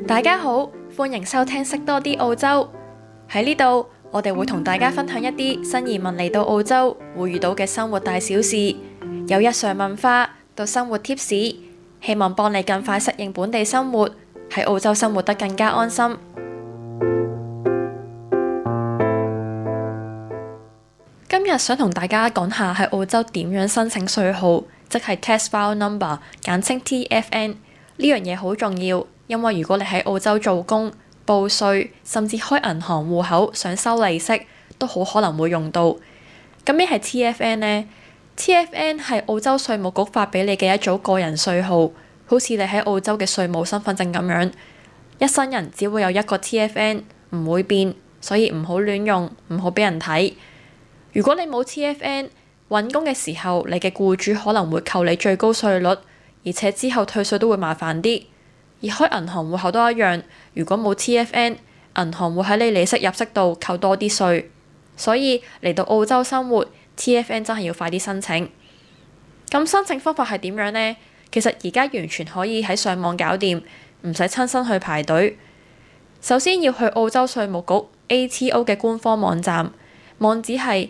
大家好，歡迎收聽識多啲澳洲。喺呢度，我哋會同大家分享一啲新移民嚟到澳洲會遇到嘅生活大小事，由日常文化到生活貼士，希望幫你更快適應本地生活，喺澳洲生活得更加安心。今日想同大家講下喺澳洲點樣申請稅號，即係 Tax File Number， 簡稱 TFN。呢樣嘢好重要，因為如果你喺澳洲做工、報稅，甚至開銀行戶口想收利息，都好可能會用到。咁咩係 TFN 呢？ TFN 係澳洲稅務局發俾你嘅一組個人稅號，好似你喺澳洲嘅稅務身份證咁樣。一生人只會有一個 TFN， 唔會變，所以唔好亂用，唔好俾人睇。如果你冇 TFN， 揾工嘅時候，你嘅僱主可能會扣你最高稅率，而且之後退稅都會麻煩啲。而開銀行戶口都一樣，如果冇 TFN， 銀行會喺你利息入息度扣多啲稅。所以嚟到澳洲生活， TFN 真係要快啲申請。咁申請方法係點樣呢？其實而家完全可以喺上網搞掂，唔使親身去排隊。首先要去澳洲稅務局 ATO 嘅官方網站，網址係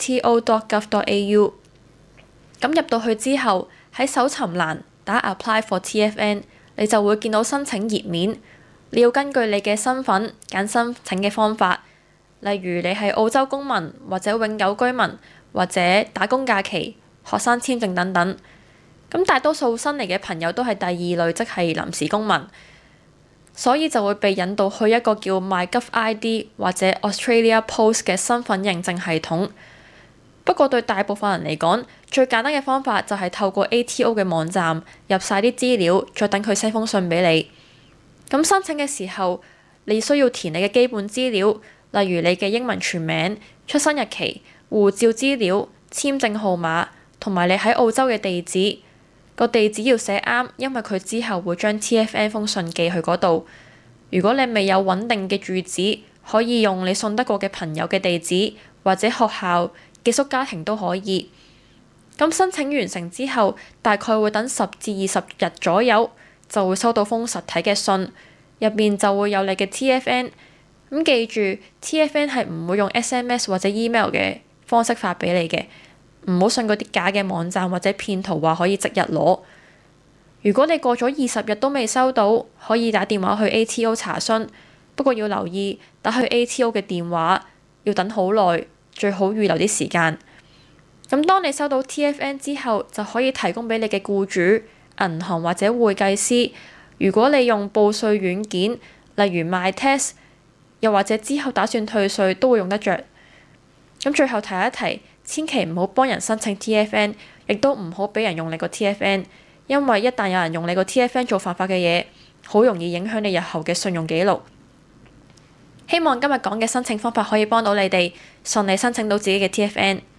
ato.gov.au。咁入到去之後，喺搜尋欄打 Apply for TFN， 你就會見到申請頁面。你要根據你嘅身份揀申請嘅方法，例如你係澳洲公民或者永久居民或者打工假期、學生簽證等等。咁大多數新嚟嘅朋友都係第二類，即係臨時公民，所以就會被引導去一個叫 MyGovID 或者 Australia Post 嘅身份認證系統。不過對大部分人嚟講，最簡單嘅方法就係透過 ATO 嘅網站入晒啲資料，再等佢寫封信俾你。咁申請嘅時候，你需要填你嘅基本資料，例如你嘅英文全名、出生日期、護照資料、簽證號碼，同埋你喺澳洲嘅地址。個地址要寫啱，因為佢之後會將 TFN 封信寄去嗰度。如果你未有穩定嘅住址，可以用你信得過嘅朋友嘅地址，或者學校、寄宿家庭都可以。咁申請完成之後，大概會等10至20日左右，就會收到封實體嘅信，入面就會有你嘅 TFN。咁記住 TFN 係唔會用 SMS 或者 email 嘅方式發俾你嘅，唔好信嗰啲假嘅網站或者騙徒話可以即日攞。如果你過咗20日都未收到，可以打電話去 ATO 查詢，不過要留意打去 ATO 嘅電話要等好耐，最好預留啲時間。咁當你收到 TFN 之後，就可以提供俾你嘅僱主、銀行或者會計師。如果你用報稅軟件，例如 MyTax， 又或者之後打算退稅，都會用得着。咁最後提一提，千祈唔好幫人申請 TFN， 亦都唔好俾人用你個 TFN， 因為一旦有人用你個 TFN 做犯法嘅嘢，好容易影響你日後嘅信用記錄。希望今日講嘅申請方法可以幫到你哋順利申請到自己嘅 TFN。